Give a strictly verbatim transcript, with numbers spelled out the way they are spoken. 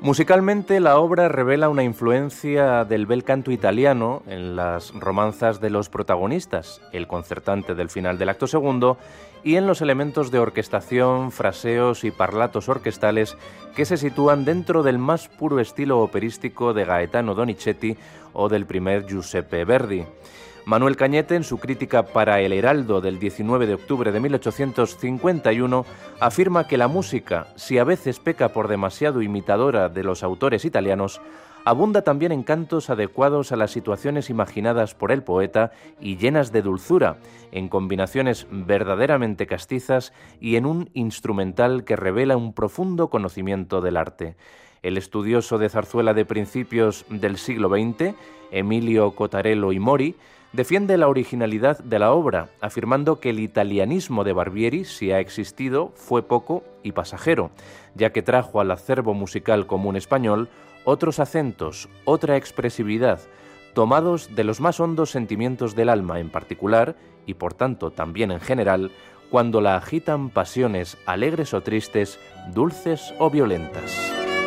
Musicalmente, la obra revela una influencia del bel canto italiano en las romanzas de los protagonistas, el concertante del final del acto segundo, y en los elementos de orquestación, fraseos y parlatos orquestales que se sitúan dentro del más puro estilo operístico de Gaetano Donizetti o del primer Giuseppe Verdi. Manuel Cañete, en su crítica para El Heraldo del diecinueve de octubre de mil ochocientos cincuenta y uno, afirma que la música, si a veces peca por demasiado imitadora de los autores italianos, abunda también en cantos adecuados a las situaciones imaginadas por el poeta y llenas de dulzura, en combinaciones verdaderamente castizas y en un instrumental que revela un profundo conocimiento del arte. El estudioso de zarzuela de principios del siglo veinte, Emilio Cotarello y Mori, defiende la originalidad de la obra, afirmando que el italianismo de Barbieri, si ha existido, fue poco y pasajero, ya que trajo al acervo musical común español otros acentos, otra expresividad, tomados de los más hondos sentimientos del alma en particular, y por tanto también en general, cuando la agitan pasiones alegres o tristes, dulces o violentas.